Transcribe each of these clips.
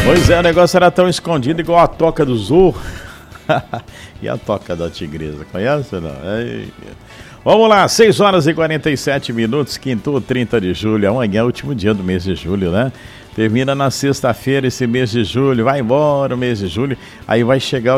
Pois é, o negócio era tão escondido igual a toca do Zorro. E a toca da tigresa, conhece ou não? Vamos lá, 6 horas e 47 minutos, quinto, 30 de julho. Amanhã é o último dia do mês de julho, né? Termina na sexta-feira esse mês de julho, vai embora o mês de julho. Aí vai chegar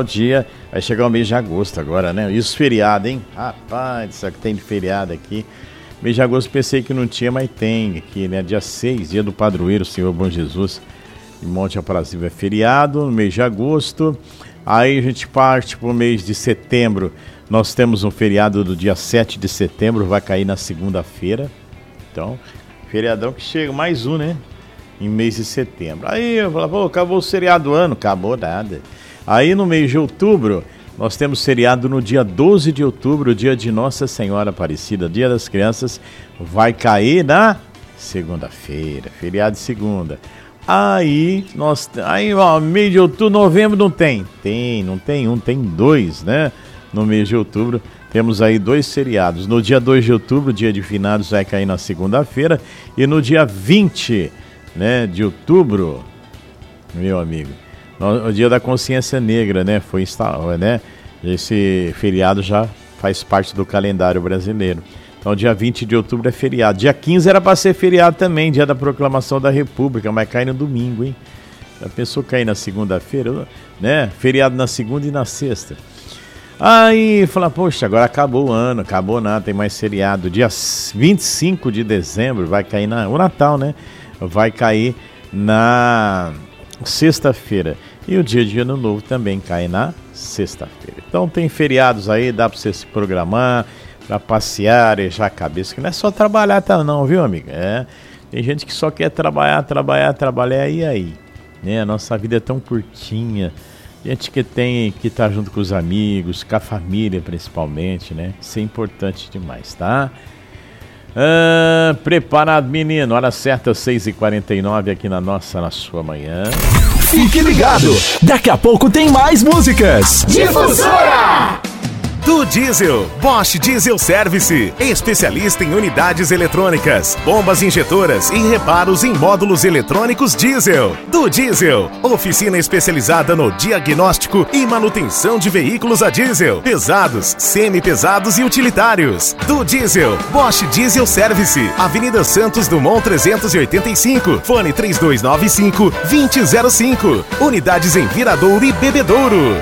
o mês de agosto agora, né? E os feriados, hein? Rapaz, isso que tem de feriado aqui. Mês de agosto pensei que não tinha, mas tem aqui, né? Dia 6, dia do padroeiro, Senhor Bom Jesus. Em Monte Aprazível é feriado, no mês de agosto. Aí a gente parte para o mês de setembro. Nós temos um feriado do dia 7 de setembro, vai cair na segunda-feira. Então, feriadão que chega, mais um, né? Em mês de setembro. Aí eu falo, pô, acabou o feriado do ano. Acabou nada. Aí no mês de outubro, nós temos feriado no dia 12 de outubro, dia de Nossa Senhora Aparecida, Dia das Crianças. Vai cair na segunda-feira, feriado de segunda. Aí, mês de outubro, novembro não tem. Não tem um, tem dois, né? No mês de outubro, temos aí 2 feriados. No dia 2 de outubro, dia de finados, vai cair na segunda-feira. E no dia 20, né, de outubro, meu amigo, o dia da consciência negra, né? Foi instalado, né? Esse feriado já faz parte do calendário brasileiro. Então, dia 20 de outubro é feriado. Dia 15 era para ser feriado também, dia da proclamação da República, mas cai no domingo, hein? Já pensou cair na segunda-feira, né? Feriado na segunda e na sexta. Aí, fala, poxa, agora acabou o ano, acabou nada, tem mais feriado. Dia 25 de dezembro vai cair o Natal, né? Vai cair na sexta-feira. E o dia de Ano Novo também cai na sexta-feira. Então, tem feriados aí, dá para você se programar, para passear, arejar a cabeça, que não é só trabalhar, tá, não, viu, amiga? Tem gente que só quer trabalhar, e aí? Né? A nossa vida é tão curtinha, gente que tem que estar junto com os amigos, com a família principalmente, né? Isso é importante demais, tá? Preparado, menino, hora certa, 6h49 aqui na sua manhã. Fique ligado, daqui a pouco tem mais músicas. Difusora! Do Diesel, Bosch Diesel Service, especialista em unidades eletrônicas, bombas injetoras e reparos em módulos eletrônicos diesel. Do Diesel, oficina especializada no diagnóstico e manutenção de veículos a diesel, pesados, semi-pesados e utilitários. Do Diesel, Bosch Diesel Service, Avenida Santos Dumont 385, fone 3295-2005, unidades em Viradouro e Bebedouro.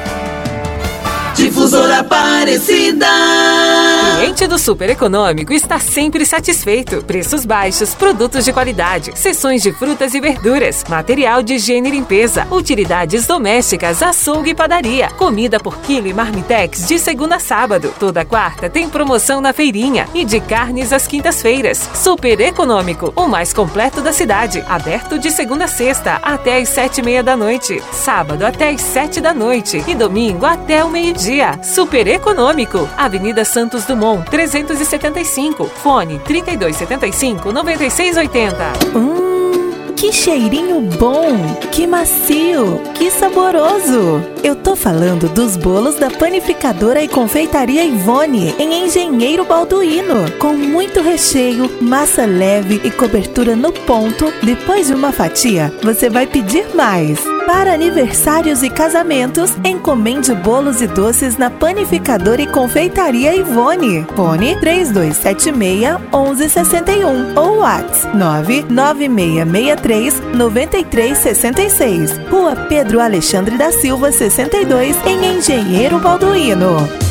Difusora Aparecida. Cliente do Super Econômico está sempre satisfeito. Preços baixos, produtos de qualidade, seções de frutas e verduras, material de higiene e limpeza, utilidades domésticas, açougue e padaria, comida por quilo e marmitex de segunda a sábado. Toda quarta tem promoção na feirinha e de carnes às quintas-feiras. Super Econômico, o mais completo da cidade. Aberto de segunda a sexta até às 7h30 da noite. Sábado até às 7 da noite e domingo até o meio-dia. Super Econômico, Avenida Santos Dumont 375, fone 3275-9680. Que cheirinho bom, que macio, que saboroso! Eu tô falando dos bolos da Panificadora e Confeitaria Ivone, em Engenheiro Balduino, com muito recheio, massa leve e cobertura no ponto. Depois de uma fatia, você vai pedir mais. Para aniversários e casamentos, encomende bolos e doces na Panificadora e Confeitaria Ivone. Fone 3276-1161 ou WhatsApp 99663-9366. Rua Pedro Alexandre da Silva, 62, em Engenheiro Balduino.